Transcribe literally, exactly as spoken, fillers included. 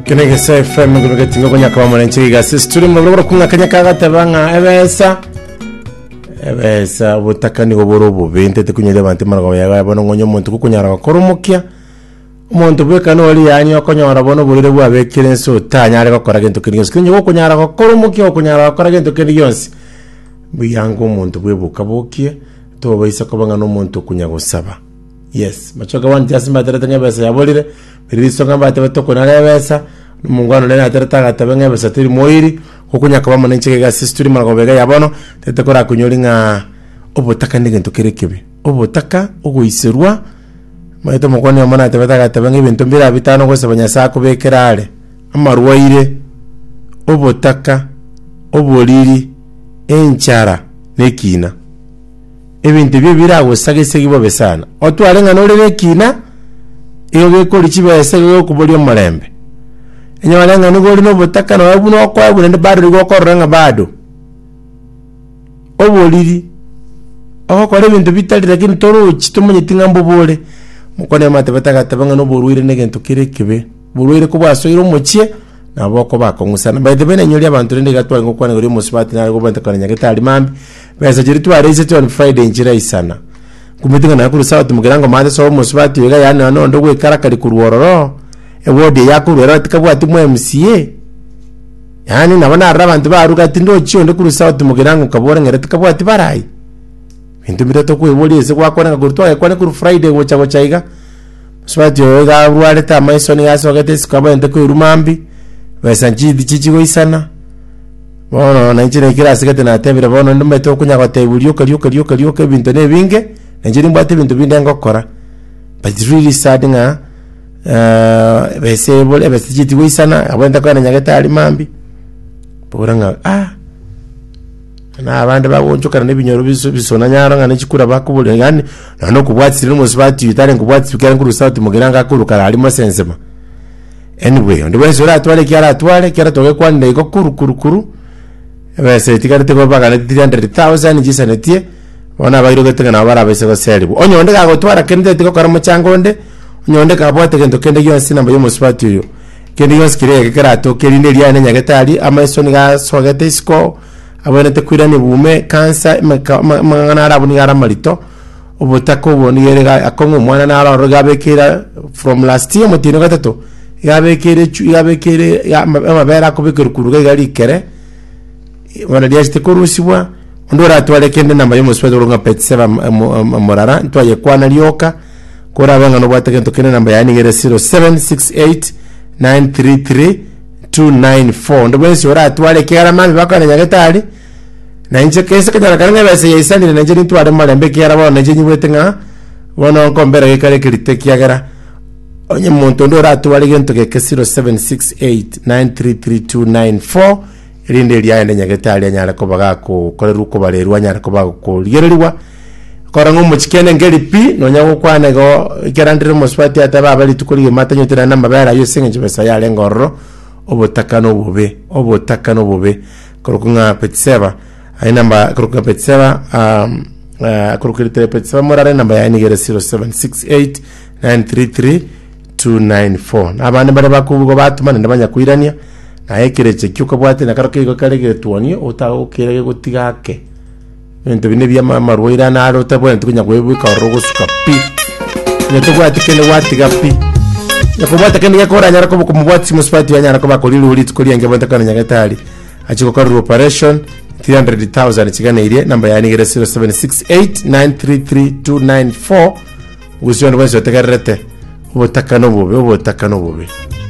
Kenege sa F M ngubege tingo konya kwa mwananchi gasi sturi mloboro kunga kanya kagata banga ebesa ebesa butaka ni goboro bubente tekunyede bante margo yaga yabona ngonyo muntu kukunyara bakoromokia umuntu bweka no ali yanyo konyora bono burire bwa bekire nso tanyare bakora gento kinyo kinyo kunyara bakoromokia kunyara bakora gento kinyo biyango umuntu bwebuka bokie to bayisa kubanga no muntu kunyago saba. Yes, machoka wan just madara tanya besa yabolire biriso ngamba atabatoka na besa mungwano lena atarata tabenge besa tiri moiri kukunya kaba manenche ga sisturi maragobega yabono tetekora kunyolinga obotaka ndegento kerekebe obotaka oguiserwa maito mukwane amana atabata tabenge bintu mbira bitano ko sabanya sako bekerale amarwaire obotaka oboliri enchara nekina ebintu byo birago sagesegi bo besana otwalenga nolele kina iyo gekoli kibese yo kubulyo mulembe enyo walenga nugoli no butaka no wabuno kwa bunende bado gokoranga bado oboliri aho kole bintu bitali lakini toro chitumunye tingambo bole mukone mate bataka tabanga no boruire negento kirekebe boruire kubwaso iro mochie naboko bakongusana by the way nyoli abantu rende gatwale ngokwana ngori musibati nari gobantaka nyagitali mambi besa jiritu areze on Friday njira isana kumitinga na kuru sawa tumugirango mate so musibati wega yana no ndo gwekara kali kuruororo ewode yakurera tikabwati mu M C A yani nabona arabantu baruga tindo chiyo ndo kuru sawa tumugirango kabore ngere tikabwati barayi bintu birato kweboli ese kwakora ngurutwa yakwane kuru Friday gocha gocha iga musibati wega ruare ta maisoni yaso gate sikaba ndo ku rumambi besa njidi chichigo isana bono na njire kira sigate na tebira bono ndo meto kunya kwa tebulyo kalyo kalyo kalyo ke bintu ne binge njiri mbate bintu binde ngokora but really sad nga uh bese bole bese chichigo isana abenda kwa nyagata ali mambi boranga ah na abandi babonchukana nebinyoro bisona nyaro nga nechikura bakubule yani no kubwatsira musibati yitare kubwatsi bikira nguru sauti mugiranga kurukara ali masensema. Anyway, ndo bese ora atwale kyara atwale kyara toke kwande iko kuru kuru kuru bese tikarite ko bagana three hundred thousand jisanetie ona bayiro getega na bara bese ko seribu onyo ndeka go twara kende tiko kara muchangonde onyo ndeka bwate kendo kende yonsi namba yo musipati yo kende yonsi kire kera to kerinde lyane nyagetali amaisoni ga sogete isko abone te kwirane bume kansa mangana arabuni gara malito obotako boni yerega akongo mwana na aro gabekira from last year mutino gatatu yabekere yabekere ya mabera ko bikurukuruga gali kere wana diaste korusibwa ndora atwale kende namba yo muspedo runga petseva morara ntwaye kwana lyoka kora banga no bwateke ntokene namba yani gere zero seven six eight nine three three two nine four ndo bwensi ora atwale kera mami bakana nyagetali na inje kese kanyara karanga bese yisandire nanje ntwale malembe kera bona nanje nyibwetenga bona nkombera gekare kirite yagara onye muntu ndo ratwale gento ke zero seven six eight nine three three two nine four irinde lyane nyagetali anyara ko bagako koleruko balerwa anyara ko bagako lyererwa korango mukikene ngeli pi no nyago kwane go kerandire muswati ataba bali tukuri matanyotera namba bara yo senge besa yale ngorro obotaka no bube obotaka no bube korokunga petseva ai namba korokunga petseva um uh, korokirite petseva morare namba yani gere zero seven six eight nine three three two nine four abane bare bakubugo batumana ndabanya kuirania na ekereche kyuka bwate na karoke go karege tuoni utago kerege gutigake ento bine bya marwoira na aro tabwe ntukunya kwebuka rogo suka pi nto bwate kene watiga pi yakobata kene yakora nyara ko kumubwati musipati yanyara ko bakolili uli tukoli nge banta kana nyagatali achiko ka operation three hundred thousand chigane ile namba yani gere zero seven six eight nine three three two nine four usio ndo bese tegarete obotaka no bobe obotaka no bobe.